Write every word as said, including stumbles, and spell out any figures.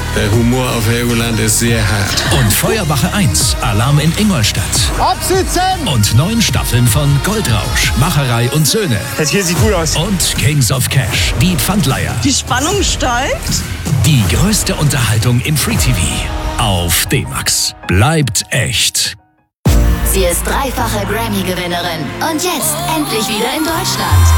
Der Humor auf Helgoland ist sehr hart. Und Feuerwache eins, Alarm in Ingolstadt. Absitzen! Und neun Staffeln von Goldrausch, Macherei und Söhne. Das hier sieht gut aus. Und Kings of Cash, die Pfandleiher. Die Spannung steigt. Die größte Unterhaltung im Free-T V. Auf D-Max. Bleibt echt. Sie ist dreifache Grammy-Gewinnerin und jetzt endlich wieder in Deutschland.